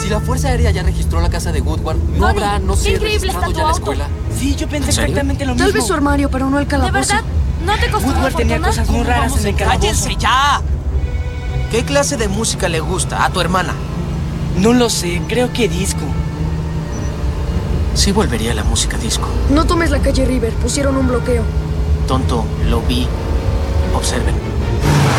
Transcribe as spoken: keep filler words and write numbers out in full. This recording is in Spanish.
Si la Fuerza Aérea ya registró la casa de Woodward, no Cody, habrá, no qué sé, increíble está registrado tu ya la auto. escuela. Sí, yo pensé ¿En serio? exactamente lo mismo. Tal vez su armario, pero no el ¿De calabozo. verdad? ¿No te costó una Woodward tenía fortuna? cosas muy raras en el calabozo. ¡Cállense ya! ¿Qué clase de música le gusta a tu hermana? No lo sé, creo que disco. Sí volvería a la música disco. No tomes la calle River, pusieron un bloqueo. Tonto, lo vi. Observen.